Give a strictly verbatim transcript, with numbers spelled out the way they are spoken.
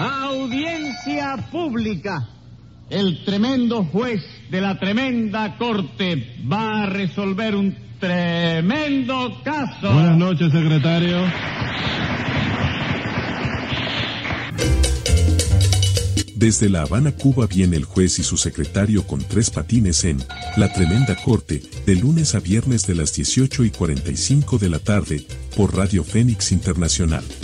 Audiencia pública. El tremendo juez de la tremenda corte va a resolver un tremendo caso. Buenas noches, secretario. Desde La Habana, Cuba, viene el juez y su secretario con tres patines en La Tremenda Corte, de lunes a viernes de las dieciocho y cuarenta y cinco de la tarde, por Radio Fénix Internacional.